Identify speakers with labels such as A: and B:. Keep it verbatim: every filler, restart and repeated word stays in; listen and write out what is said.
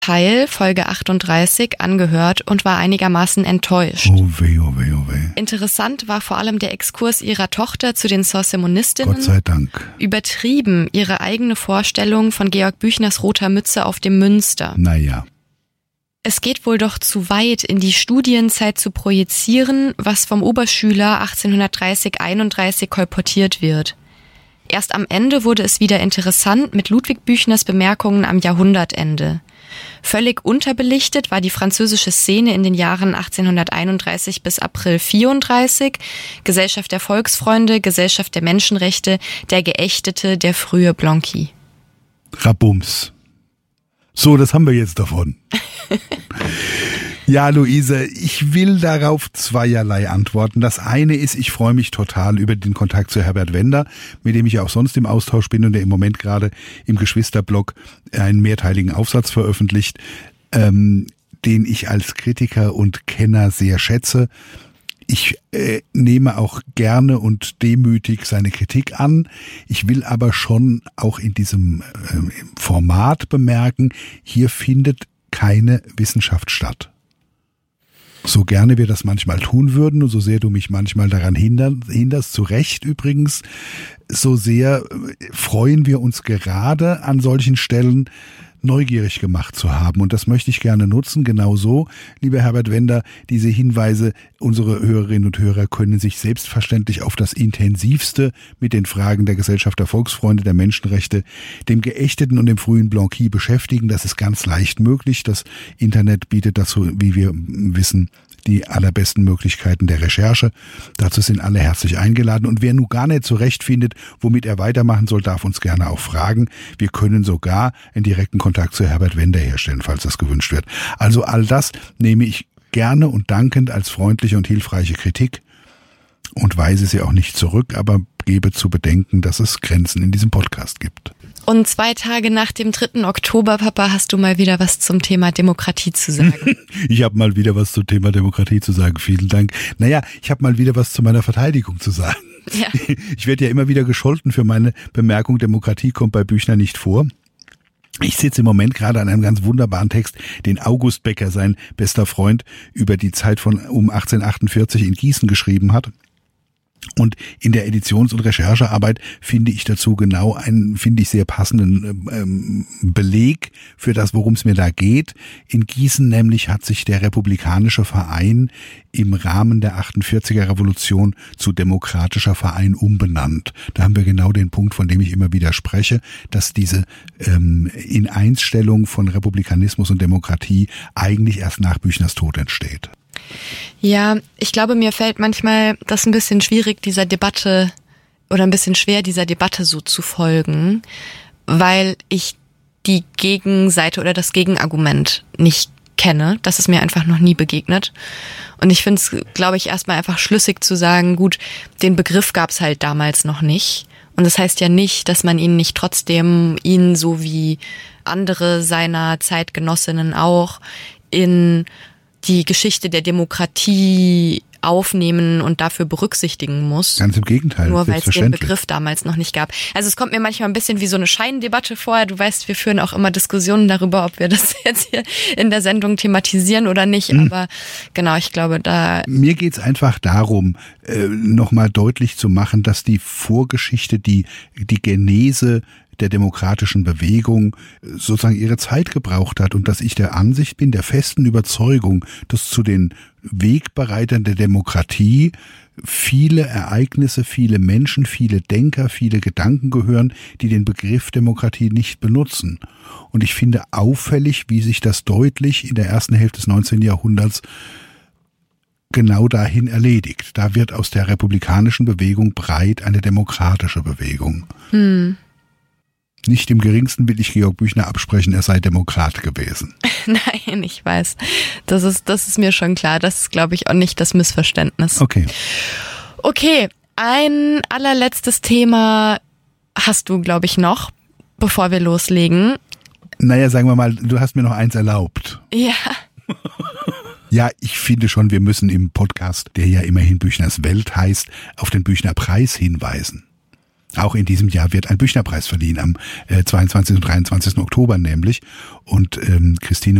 A: Teil, Folge achtunddreißig, angehört und war einigermaßen enttäuscht.
B: Oh weh, oh weh, oh weh.
A: Interessant war vor allem der Exkurs ihrer Tochter zu den Sorssemonistinnen.
B: Gott sei Dank.
A: Übertrieben ihre eigene Vorstellung von Georg Büchners roter Mütze auf dem Münster.
B: Naja.
A: Es geht wohl doch zu weit, in die Studienzeit zu projizieren, was vom Oberschüler achtzehnhundertdreißig einunddreißig kolportiert wird. Erst am Ende wurde es wieder interessant mit Ludwig Büchners Bemerkungen am Jahrhundertende. Völlig unterbelichtet war die französische Szene in den Jahren achtzehnhunderteinunddreißig bis April vierunddreißig, Gesellschaft der Volksfreunde, Gesellschaft der Menschenrechte, der Geächtete, der frühe Blanqui.
B: Rabums. So, das haben wir jetzt davon. Ja, Luise, ich will darauf zweierlei antworten. Das eine ist, ich freue mich total über den Kontakt zu Herbert Wender, mit dem ich ja auch sonst im Austausch bin und der im Moment gerade im Geschwisterblog einen mehrteiligen Aufsatz veröffentlicht, ähm, den ich als Kritiker und Kenner sehr schätze. Ich äh, nehme auch gerne und demütig seine Kritik an. Ich will aber schon auch in diesem äh, Format bemerken, hier findet keine Wissenschaft statt. So gerne wir das manchmal tun würden und so sehr du mich manchmal daran hindern, hinderst, zu Recht übrigens, so sehr freuen wir uns gerade an solchen Stellen, neugierig gemacht zu haben. Und das möchte ich gerne nutzen. Genauso, lieber Herbert Wender, diese Hinweise, unsere Hörerinnen und Hörer können sich selbstverständlich auf das Intensivste mit den Fragen der Gesellschaft der Volksfreunde, der Menschenrechte, dem Geächteten und dem frühen Blanqui beschäftigen. Das ist ganz leicht möglich. Das Internet bietet dazu, wie wir wissen, die allerbesten Möglichkeiten der Recherche. Dazu sind alle herzlich eingeladen. Und wer nun gar nicht zurechtfindet, womit er weitermachen soll, darf uns gerne auch fragen. Wir können sogar einen direkten Kontakt zu Herbert Wender herstellen, falls das gewünscht wird. Also all das nehme ich gerne und dankend als freundliche und hilfreiche Kritik und weise sie auch nicht zurück, aber gebe zu bedenken, dass es Grenzen in diesem Podcast gibt.
A: Und zwei Tage nach dem dritten Oktober, Papa, hast du mal wieder was zum Thema Demokratie zu sagen.
B: Ich habe mal wieder was zum Thema Demokratie zu sagen. Vielen Dank. Naja, ich habe mal wieder was zu meiner Verteidigung zu sagen. Ja. Ich werde ja immer wieder gescholten für meine Bemerkung, Demokratie kommt bei Büchner nicht vor. Ich sitze im Moment gerade an einem ganz wunderbaren Text, den August Becker, sein bester Freund, über die Zeit von um achtzehnhundertachtundvierzig in Gießen geschrieben hat. Und in der Editions- und Recherchearbeit finde ich dazu genau einen, finde ich, sehr passenden ähm, Beleg für das, worum es mir da geht. In Gießen nämlich hat sich der Republikanische Verein im Rahmen der achtundvierziger Revolution zu Demokratischer Verein umbenannt. Da haben wir genau den Punkt, von dem ich immer wieder spreche, dass diese ähm, Ineinstellung von Republikanismus und Demokratie eigentlich erst nach Büchners Tod entsteht.
A: Ja, ich glaube, mir fällt manchmal das ein bisschen schwierig, dieser Debatte, oder ein bisschen schwer, dieser Debatte so zu folgen, weil ich die Gegenseite oder das Gegenargument nicht kenne. Das ist mir einfach noch nie begegnet. Und ich finde es, glaube ich, erstmal einfach schlüssig zu sagen, gut, den Begriff gab es halt damals noch nicht. Und das heißt ja nicht, dass man ihn nicht trotzdem, ihn so wie andere seiner Zeitgenossinnen auch, in die Geschichte der Demokratie aufnehmen und dafür berücksichtigen muss.
B: Ganz im Gegenteil.
A: Nur weil es den Begriff damals noch nicht gab. Also es kommt mir manchmal ein bisschen wie so eine Scheindebatte vor. Du weißt, wir führen auch immer Diskussionen darüber, ob wir das jetzt hier in der Sendung thematisieren oder nicht. Mhm. Aber genau, ich glaube, da...
B: Mir geht's einfach darum, äh, nochmal deutlich zu machen, dass die Vorgeschichte, die, die Genese der demokratischen Bewegung sozusagen ihre Zeit gebraucht hat und dass ich der Ansicht bin, der festen Überzeugung, dass zu den Wegbereitern der Demokratie viele Ereignisse, viele Menschen, viele Denker, viele Gedanken gehören, die den Begriff Demokratie nicht benutzen. Und ich finde auffällig, wie sich das deutlich in der ersten Hälfte des neunzehnten Jahrhunderts genau dahin erledigt. Da wird aus der republikanischen Bewegung breit eine demokratische Bewegung. Hm. Nicht im geringsten will ich Georg Büchner absprechen, er sei Demokrat gewesen.
A: Nein, ich weiß. Das ist, das ist mir schon klar. Das ist, glaube ich, auch nicht das Missverständnis.
B: Okay.
A: Okay, ein allerletztes Thema hast du, glaube ich, noch, bevor wir loslegen.
B: Naja, sagen wir mal, du hast mir noch eins erlaubt.
A: Ja.
B: Ja, ich finde schon, wir müssen im Podcast, der ja immerhin Büchners Welt heißt, auf den Büchner Preis hinweisen. Auch in diesem Jahr wird ein Büchnerpreis verliehen, am äh, zweiundzwanzigsten und dreiundzwanzigsten Oktober nämlich. Und ähm, Christine